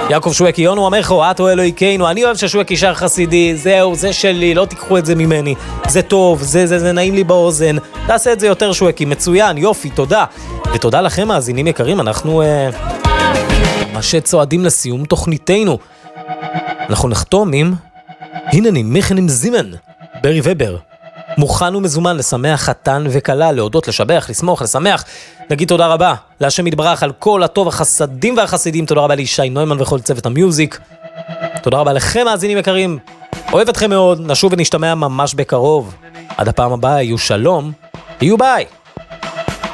יעקב שווקי, יונו אמרחו, אתו אלוהיכנו, אני אוהב ששווקי שר חסידי, זהו, זה שלי, לא תיקחו את זה ממני, זה טוב, זה נעים לי באוזן, תעשה את זה יותר שווקי, מצוין, יופי, תודה. ותודה לכם מאזינים יקרים, אנחנו ממש צועדים לסיום תוכניתנו. אנחנו נחתום עם הנני מכנים זימן, ברי ובר. מוכן ומזומן לשמח חתן וקלה, להודות, לשבח, לשמוח, לשמח. נגיד תודה רבה להשם יתברך על כל הטוב, החסדים והחסידים. תודה רבה לישי נוימן וכל צוות המיוזיק. תודה רבה לכם מאזינים יקרים. אוהב אתכם מאוד, נשוב ונשתמע ממש בקרוב. עד הפעם הבאה, יהיו שלום, יהיו ביי.